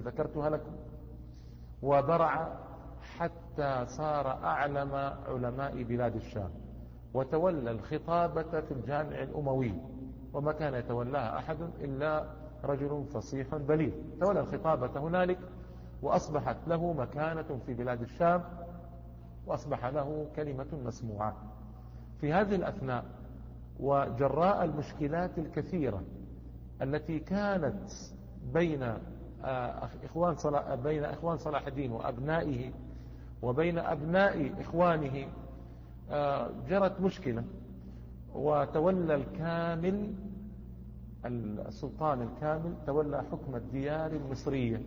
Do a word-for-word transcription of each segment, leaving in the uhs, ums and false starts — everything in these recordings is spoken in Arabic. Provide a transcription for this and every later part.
ذكرتها لكم، وبرع حتى صار أعلم علماء بلاد الشام، وتولى الخطابة في الجامع الأموي، وما كان يتولاها أحد إلا رجل فصيح بليغ. تولى الخطابة هنالك وأصبحت له مكانة في بلاد الشام، وأصبح له كلمة مسموعة. في هذه الأثناء وجراء المشكلات الكثيرة التي كانت بين إخوان صلاح بين إخوان صلاح الدين وأبنائه وبين أبناء إخوانه، جرت مشكلة، وتولى الكامل السلطان الكامل تولى حكم الديار المصرية،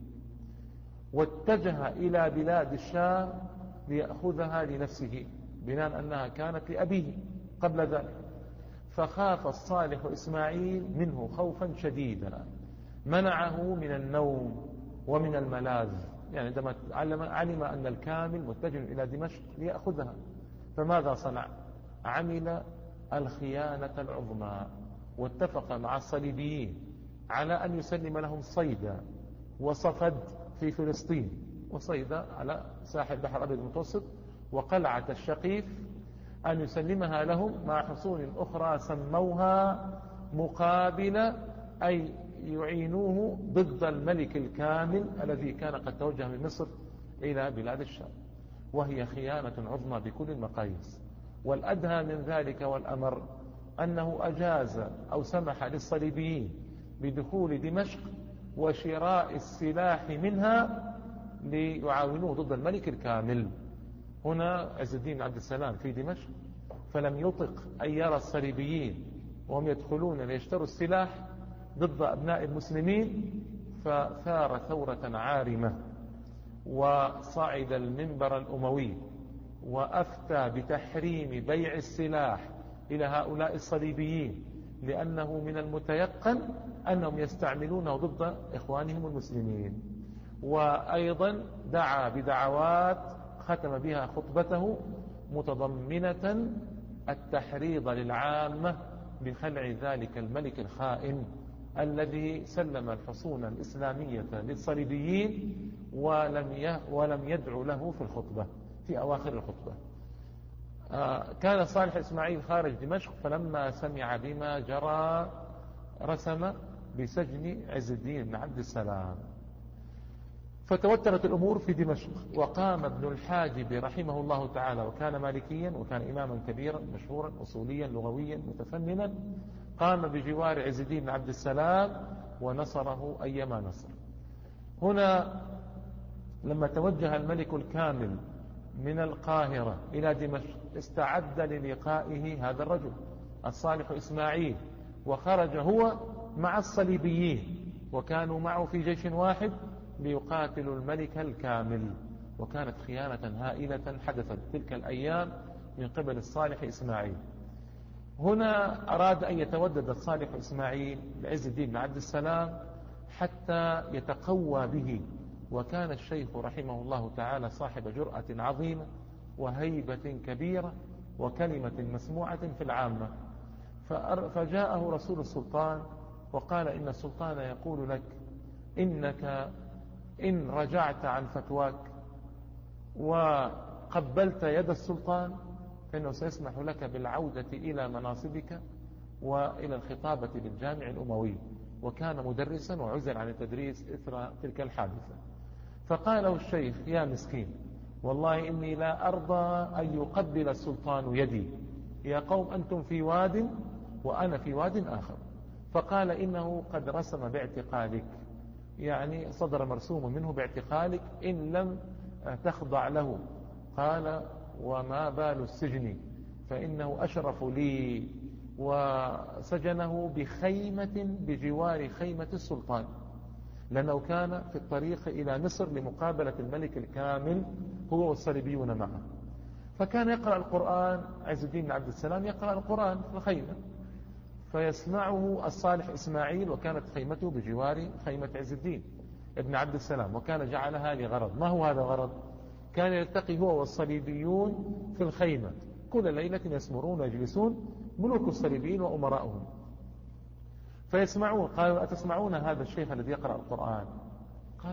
واتجه إلى بلاد الشام ليأخذها لنفسه بناء أنها كانت لأبيه قبل ذلك. فخاف الصالح إسماعيل منه خوفا شديدا منعه من النوم ومن الملاذ، يعني عندما علم, علم أن الكامل متجه إلى دمشق ليأخذها، فماذا صنع؟ عمل الخيانة العظمى، واتفق مع الصليبيين على أن يسلم لهم صيدا وصفد في فلسطين، وصيدا على ساحل بحر الأبيض المتوسط، وقلعة الشقيف أن يسلمها لهم مع حصون أخرى سموها مقابل أي يعينوه ضد الملك الكامل الذي كان قد توجه من مصر إلى بلاد الشام، وهي خيانة عظمى بكل المقاييس. والأدهى من ذلك والأمر أنه أجاز أو سمح للصليبيين بدخول دمشق وشراء السلاح منها ليعاونوه ضد الملك الكامل. هنا عز الدين عبد السلام في دمشق، فلم يطق أن يرى الصليبيين وهم يدخلون ليشتروا السلاح ضد أبناء المسلمين، فثار ثورة عارمة، وصعد المنبر الأموي وأفتى بتحريم بيع السلاح إلى هؤلاء الصليبيين، لأنه من المتيقن أنهم يستعملونه ضد إخوانهم المسلمين. وأيضا دعا بدعوات ختم بها خطبته متضمنة التحريض للعامة بخلع ذلك الملك الخائن الذي سلم الحصون الإسلامية للصليبيين ولم ولم يدعو له في الخطبة في أواخر الخطبة. آه كان صالح إسماعيل خارج دمشق، فلما سمع بما جرى رسم بسجن عز الدين بن عبد السلام، فتوترت الأمور في دمشق. وقام ابن الحاجب رحمه الله تعالى، وكان مالكيا وكان إماما كبيرا مشهورا أصوليا لغويا متفننا، قام بجوار عز الدين بن عبد السلام ونصره أيما نصر. هنا لما توجه الملك الكامل من القاهرة إلى دمشق استعد للقائه هذا الرجل الصالح إسماعيل، وخرج هو مع الصليبيين، وكانوا معه في جيش واحد ليقاتلوا الملك الكامل. وكانت خيانة هائلة حدثت تلك الأيام من قبل الصالح إسماعيل. هنا أراد أن يتودد الصالح إسماعيل لعز الدين بن عبد السلام حتى يتقوى به، وكان الشيخ رحمه الله تعالى صاحب جرأة عظيمة وهيبة كبيرة وكلمة مسموعة في العامة. فجاءه رسول السلطان وقال إن السلطان يقول لك إنك إن رجعت عن فتواك وقبلت يد السلطان فإنه سيسمح لك بالعودة إلى مناصبك وإلى الخطابة بالجامع الأموي. وكان مدرسا وعزل عن التدريس إثر تلك الحادثة. فقال له الشيخ يا مسكين والله إني لا أرضى أن يقبل السلطان يدي، يا قوم أنتم في واد وأنا في واد آخر. فقال إنه قد رسم باعتقالك، يعني صدر مرسوم منه باعتقالك إن لم تخضع له. قال وما بال السجن فإنه أشرف لي. وسجنه بخيمة بجوار خيمة السلطان، لأنه كان في الطريق إلى مصر لمقابلة الملك الكامل هو والصليبيون معه. فكان يقرأ القرآن، عز الدين بن عبد السلام يقرأ القرآن في الخيمة، فيسمعه الصالح إسماعيل، وكانت خيمته بجوار خيمة عز الدين ابن عبد السلام، وكان جعلها لغرض. ما هو هذا الغرض؟ كان يلتقي هو والصليبيون في الخيمة كل ليلة، يسمرون ويجلسون ملوك الصليبيين وأمراؤهم، فيسمعون. قالوا أتسمعون هذا الشيخ الذي يقرأ القرآن